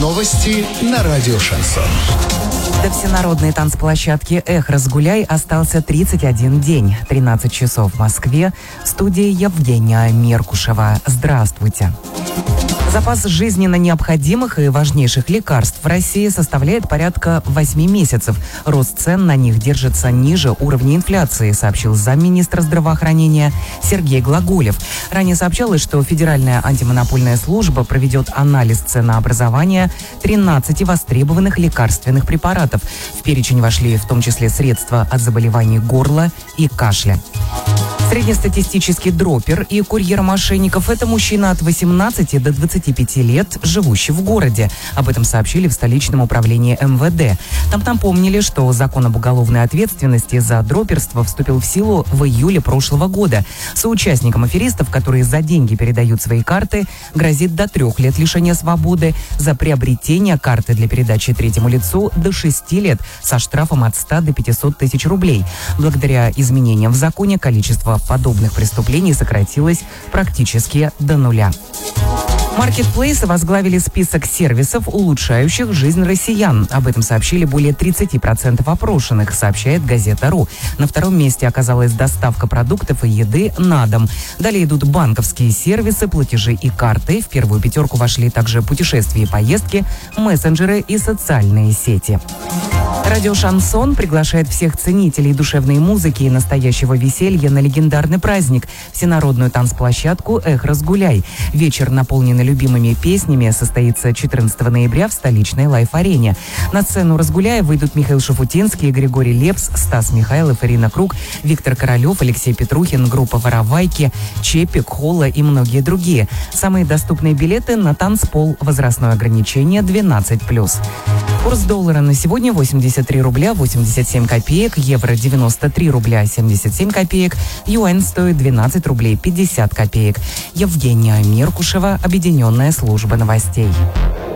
Новости на радио «Шансон». До всенародной танцплощадки «Эх, разгуляй» остался 31 день. 13 часов в Москве. В студии Евгения Меркушева. Здравствуйте. Запас жизненно необходимых и важнейших лекарств в России составляет порядка 8 месяцев. Рост цен на них держится ниже уровня инфляции, сообщил замминистра здравоохранения Сергей Глаголев. Ранее сообщалось, что Федеральная антимонопольная служба проведет анализ ценообразования 13 востребованных лекарственных препаратов. В перечень вошли в том числе средства от заболеваний горла и кашля. Среднестатистический дропер и курьер мошенников – это мужчина от 18 до 25 лет, живущий в городе. Об этом сообщили в столичном управлении МВД. Там напомнили, что закон об уголовной ответственности за дроперство вступил в силу в июле прошлого года. Соучастникам аферистов, которые за деньги передают свои карты, грозит до 3 лет лишения свободы, за приобретение карты для передачи третьему лицу до 6 лет со штрафом от 100 до 500 тысяч рублей. Благодаря изменениям в законе количество подобных преступлений сократилось практически до нуля. Маркетплейсы возглавили список сервисов, улучшающих жизнь россиян. Об этом сообщили более 30% опрошенных, сообщает газета.ру. На втором месте оказалась доставка продуктов и еды на дом. Далее идут банковские сервисы, платежи и карты. В первую пятерку вошли также путешествия и поездки, мессенджеры и социальные сети. Радио «Шансон» приглашает всех ценителей душевной музыки и настоящего веселья на легендарный праздник – всенародную танцплощадку «Эх, разгуляй». Вечер, наполненный любимыми песнями, состоится 14 ноября в столичной Лайф-арене. На сцену «Разгуляя» выйдут Михаил Шафутинский, Григорий Лепс, Стас Михайлов, Ирина Круг, Виктор Королев, Алексей Петрухин, группа «Воровайки», Чепик, Холла и многие другие. Самые доступные билеты на танцпол. Возрастное ограничение 12+. Курс доллара на сегодня 83 рубля 87 копеек, евро 93 рубля 77 копеек, юань стоит 12 рублей 50 копеек. Евгения Меркушева, Объединенная служба новостей.